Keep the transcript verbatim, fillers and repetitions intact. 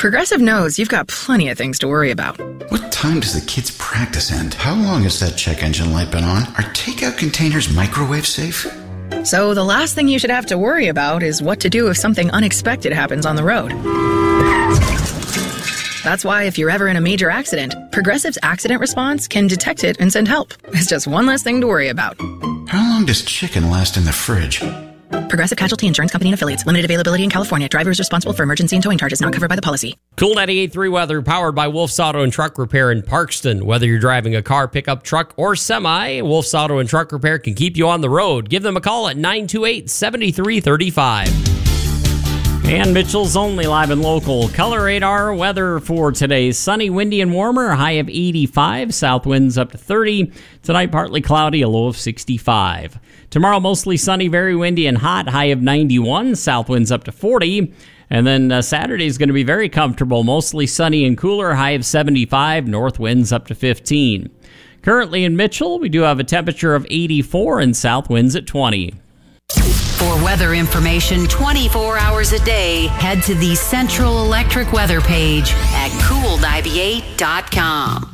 Progressive knows you've got plenty of things to worry about. What time does the kids' practice end? How long has that check engine light been on? Are takeout containers microwave safe? So the last thing you should have to worry about is what to do if something unexpected happens on the road. That's why if you're ever in a major accident, Progressive's accident response can detect it and send help. It's just one less thing to worry about. How long does chicken last in the fridge? Progressive Casualty Insurance Company and Affiliates. Limited availability in California. Driver is responsible for emergency and towing charges not covered by the policy. Cool ninety-eight point three weather powered by Wolf's Auto and Truck Repair in Parkston. Whether you're driving a car, pickup, truck, or semi, Wolf's Auto and Truck Repair can keep you on the road. Give them a call at nine two eight, seven three three five. And Mitchell's Only live and local color radar weather for today. Sunny, windy, and warmer. A high of eighty-five. South winds up to thirty. Tonight, partly cloudy. A low of sixty-five. Tomorrow, mostly sunny, very windy, and hot. High of ninety-one. South winds up to forty. And then uh, Saturday is going to be very comfortable. Mostly sunny and cooler. High of seventy-five. North winds up to fifteen. Currently in Mitchell, we do have a temperature of eighty-four and south winds at twenty. For weather information twenty-four hours a day, head to the Central Electric weather page at cool ninety-eight dot com.